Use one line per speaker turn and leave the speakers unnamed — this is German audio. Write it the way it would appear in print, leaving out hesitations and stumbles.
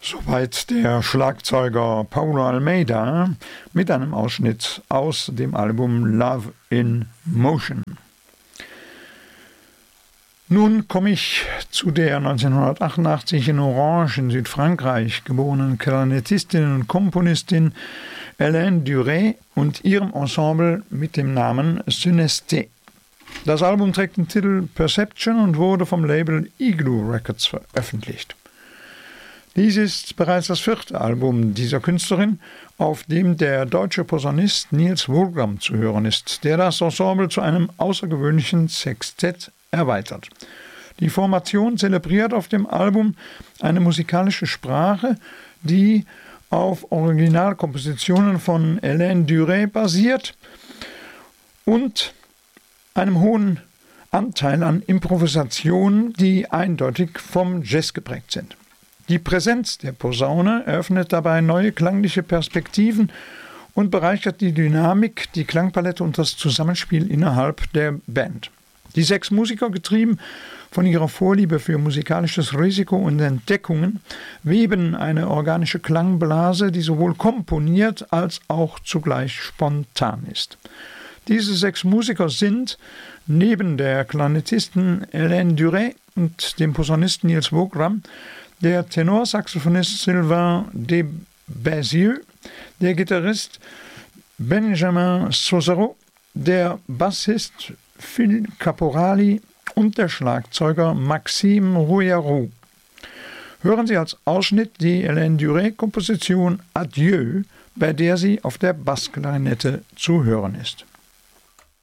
Soweit der Schlagzeuger Paulo Almeida mit einem Ausschnitt aus dem Album Love in Motion. Nun komme ich zu der 1988 in Orange in Südfrankreich geborenen Klarinettistin und Komponistin Hélène Durey und ihrem Ensemble mit dem Namen Synesthé. Das Album trägt den Titel Perception und wurde vom Label Igloo Records veröffentlicht. Dies ist bereits das 4. Album dieser Künstlerin, auf dem der deutsche Posaunist Nils Wohlgram zu hören ist, der das Ensemble zu einem außergewöhnlichen Sextett erweitert. Die Formation zelebriert auf dem Album eine musikalische Sprache, die auf Originalkompositionen von Hélène Durey basiert und einem hohen Anteil an Improvisationen, die eindeutig vom Jazz geprägt sind. Die Präsenz der Posaune eröffnet dabei neue klangliche Perspektiven und bereichert die Dynamik, die Klangpalette und das Zusammenspiel innerhalb der Band. Die 6 Musiker, getrieben von ihrer Vorliebe für musikalisches Risiko und Entdeckungen, weben eine organische Klangblase, die sowohl komponiert als auch zugleich spontan ist. Diese 6 Musiker sind, neben der Klarinettistin Hélène Durey und dem Posaunisten Nils Wohlgram, der Tenorsaxophonist Sylvain Desbézieux, der Gitarrist Benjamin Sosero, der Bassist Phil Caporali und der Schlagzeuger Maxime Rouillarou. Hören Sie als Ausschnitt die Hélène Durey-Komposition Adieu, bei der sie auf der Bassklarinette zu hören ist.